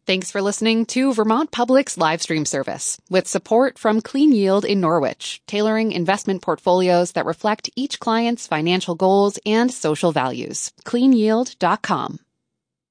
Thanks for listening to Vermont Public's live stream service with support from Clean Yield in Norwich, tailoring investment portfolios that reflect each client's financial goals and social values. CleanYield.com.